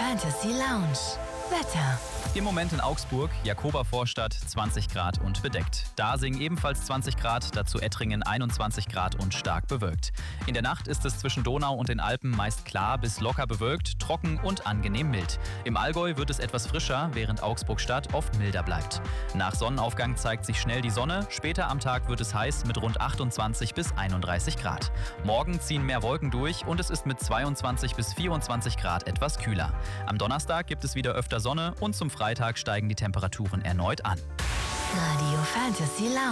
Fantasy Lounge. Wetter. Im Moment in Augsburg, Jakoba-Vorstadt, 20 Grad und bedeckt. Dasing ebenfalls 20 Grad, dazu Ettringen 21 Grad und stark bewölkt. In der Nacht ist es zwischen Donau und den Alpen meist klar bis locker bewölkt, trocken und angenehm mild. Im Allgäu wird es etwas frischer, während Augsburg-Stadt oft milder bleibt. Nach Sonnenaufgang zeigt sich schnell die Sonne, später am Tag wird es heiß mit rund 28 bis 31 Grad. Morgen ziehen mehr Wolken durch und es ist mit 22 bis 24 Grad etwas kühler. Am Donnerstag gibt es wieder öfter Sonne und zum Freitag steigen die Temperaturen erneut an. Radio Fantasy Lounge.